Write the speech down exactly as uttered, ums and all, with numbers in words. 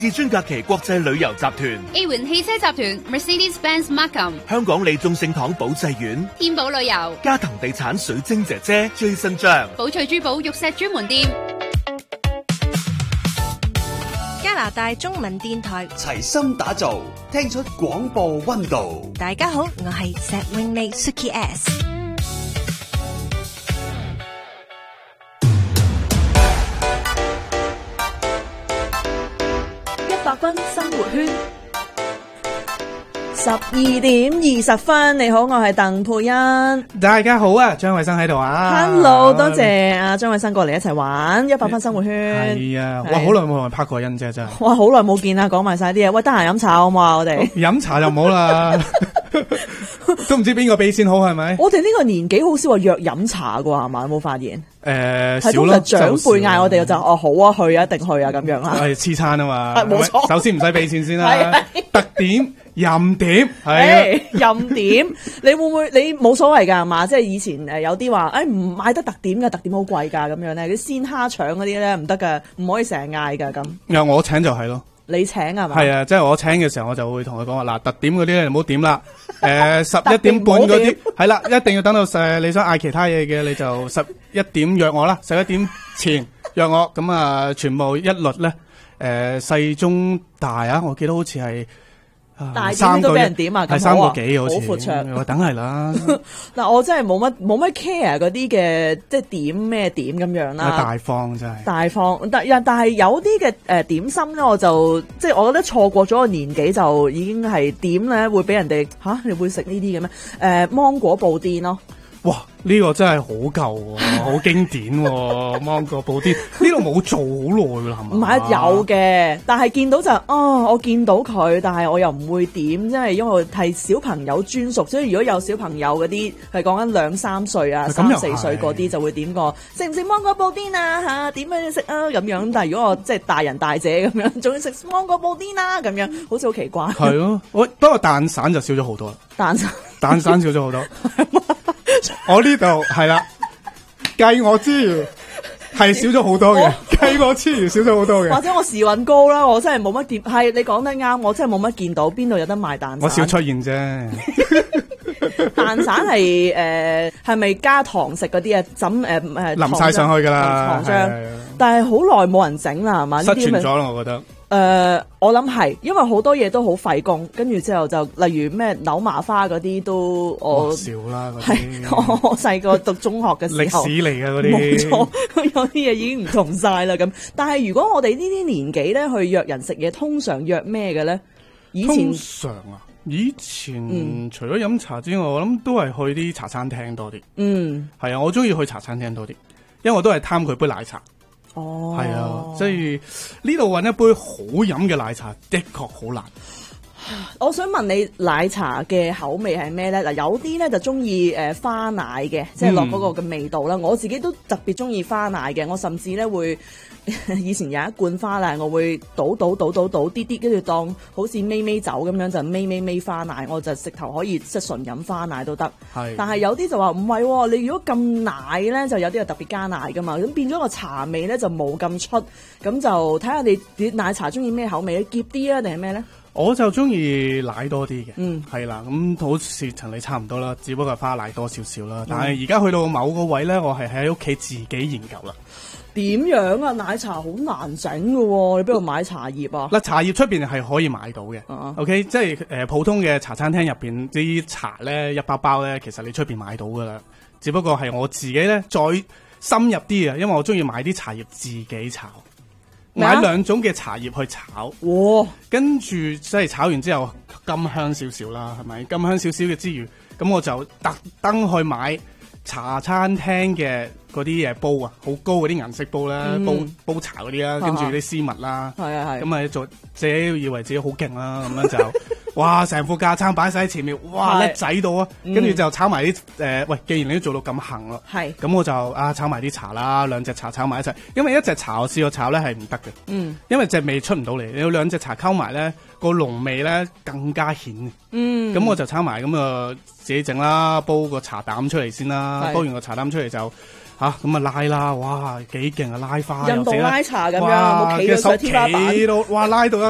至尊假期國際旅遊集團、 A 環汽車集團、Mercedes-Benz Markham、 香港利眾聖堂保濟院、 天寶旅遊、 嘉騰地產水晶姐姐最新章、 寶翠珠寶玉石專門店、 加拿大中文電台齊心打造，聽出廣播溫度。 大家好，我係石永利 Suki S。 一百分生活圈，十二點二十分，你好，我係鄧佩欣。 大家好啊，張衛生喺度啊 Hello， 多謝阿張衛生過嚟一齊玩一百分生活圈。 係啊，哇，好耐冇同人拍過欣姐真係。 哇，好耐冇見啦，講埋晒啲嘢。喂，得閒飲茶好嘛？我哋飲茶就冇啦，都唔知邊個俾錢好係咪？ 我哋呢個年紀好少話約飲茶噶係嘛？有冇發現？ 誒， 係通常長輩嗌我哋就哦好啊，去啊，一定去啊咁樣啦。 係黐餐啊嘛， 冇錯。 首先唔使俾錢先啦，特點任點係任點，你會唔會你冇所謂㗎係嘛？即係以前誒有啲話誒唔買得特點㗎，特點好貴㗎咁樣咧，啲鮮蝦腸嗰啲咧唔得㗎，唔可以成日嗌㗎咁。 又我請就係咯。 你請係嘛？ 係啊，即係我請嘅時候，我就會同佢講話嗱，特點嗰啲咧，你唔好點啦。誒，十一點半嗰啲係啦，一定要等到誒，你想嗌其他嘢嘅，你就十一點約我啦。十一點前約我，咁啊，全部一律咧，誒，細中大啊，我記得好似係大點都俾人點啊， 係三個幾好似， 好闊綽。 我等係啦。 嗱，我真係冇乜冇乜 care 嗰啲嘅，即係點咩點咁樣啦。 大方真係。大方，但但係有啲嘅誒點心咧，我就即係我覺得錯過咗個年紀就已經係點咧，會俾人哋吓、啊，你會食呢啲嘅咩？誒、呃，芒果布甸咯。 哇！呢、這個真係好舊喎，好經典喎，芒果布甸呢度冇做好耐啦，係嘛？ 唔係有嘅，但係見到就啊、哦，我見到佢，但係我又唔會點，因為因為係小朋友專屬，所以如果有小朋友嗰啲係講緊兩三歲啊、三四歲嗰啲，就會點個食唔食芒果布甸啊嚇？點樣食啊咁樣？但係如果我即係大人大姐咁樣，仲要食芒果布甸啊咁樣，好似好奇怪。 係咯，我不過蛋散就少咗好多啦。 蛋散蛋散少咗好多。我呢度係啦，計我之餘係少咗好多嘅，計我之餘少咗好多嘅。 或者我時運高啦，我真係冇乜見，係你講得啱，我真係冇乜見到邊度有得賣蛋散。 我少出現啫。 蛋散係誒係咪加糖食嗰啲啊？浸誒誒淋晒上去噶啦， 糖漿。但係好耐冇人整啦，係嘛？ 失傳咗啦，我覺得。 誒、呃，我諗係，因為好多嘢都好費工，跟住之後就例如咩扭麻花嗰啲都我少啦， 係我細個讀中學嘅時候， 歷史嚟嘅嗰啲， 冇錯，有啲嘢已經唔同晒啦咁。但係如果我哋呢啲年紀咧去約人食嘢，通常約咩嘅咧？以前通常啊，以前、嗯、除咗飲茶之外，我諗都係去啲茶餐廳多啲。嗯，係啊，我中意去茶餐廳多啲，因為我都係貪佢杯奶茶。哦，係啊，所以呢度搵一杯好飲嘅奶茶的確好難。 我想問你奶茶嘅口味係咩咧？嗱，有啲咧就中意誒花奶嘅，即係落嗰個嘅味道啦。嗯、我自己都特別中意花奶嘅，我甚至咧會以前有一罐花奶，我會倒倒倒倒倒啲啲，跟住當好似咪咪酒咁樣就咪咪咪花奶，我就直頭可以即係純飲花奶都得。係，但係有啲就話唔係，你如果咁奶咧，就有啲係特別加奶噶嘛，咁變咗個茶味咧就冇咁出，咁就睇下你啲奶茶中意咩口味咧，澀啲啊定係咩咧？ 我就中意奶多啲嘅，嗯，係啦，咁好似同你差唔多啦，只不過係花奶多少少啦。但係而家去到某個位咧，我係喺屋企自己研究啦。 點樣啊？奶茶好難整㗎喎，你邊度買茶葉啊？ 嗱，茶葉出邊係可以買到嘅、uh-huh. ，OK，即係誒、呃、普通嘅茶餐廳入邊啲茶咧，一包包咧，其實你出邊買到噶啦。只不過係我自己咧再深入啲啊，因為我中意買啲茶葉自己炒。買兩種嘅茶葉去炒，哇！跟住即係炒完之後甘香少少啦，係咪？甘香少少嘅之餘，咁我就特登去買茶餐廳嘅嗰啲嘢煲啊，好高嗰啲銀色煲啦、嗯，煲煲茶嗰啲啦，跟住啲絲襪啦，係啊係，咁啊做自己以為自己好勁啦，咁樣就哇成副架撐擺晒喺前面，哇叻仔到啊，跟住就炒埋啲誒，喂，既然你都做到咁行咯，係，咁我就啊炒埋啲茶啦，兩隻茶炒埋一齊，因為一隻茶我試過炒咧係唔得嘅，嗯，因為隻味出唔到嚟，你要兩隻茶溝埋咧個濃味咧更加顯，嗯，咁我就炒埋咁啊自己整啦，煲個茶膽出嚟先啦，煲完個茶膽出嚟就。吓咁啊拉啦，哇幾勁啊拉花， 印度拉茶咁樣，冇企到上天花板， 哇拉到